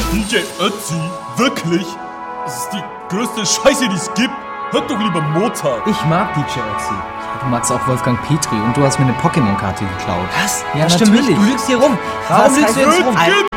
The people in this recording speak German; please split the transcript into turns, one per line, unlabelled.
DJ Ötzi? Wirklich? Das ist die größte Scheiße, die es gibt. Hört doch lieber Mozart.
Ich mag DJ Ötzi. Ja, du magst auch Wolfgang Petri und du hast mir eine Pokémon-Karte geklaut.
Was?
Ja,
stimmt
natürlich.
nicht. Du lügst hier rum.
Warum lügst du jetzt rum?